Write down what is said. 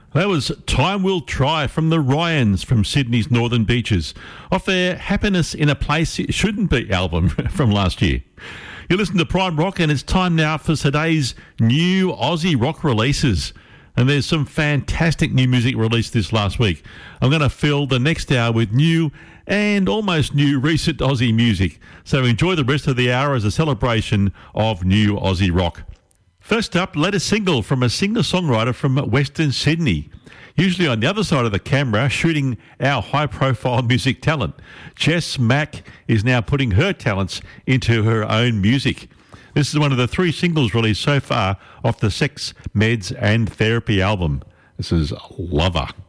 That was Time Will Try from the Ryans from Sydney's Northern Beaches, off their Happiness in a Place It Shouldn't Be album from last year. You listen to Prime Rock, and it's time now for today's new Aussie rock releases. And there's some fantastic new music released this last week. I'm going to fill the next hour with new and almost new recent Aussie music. So enjoy the rest of the hour as a celebration of new Aussie rock. First up, latest single from a singer-songwriter from Western Sydney. Usually on the other side of the camera, shooting our high-profile music talent. Jess Mack is now putting her talents into her own music. This is one of the 3 singles released so far off the Sex, Meds and Therapy album. This is Lover.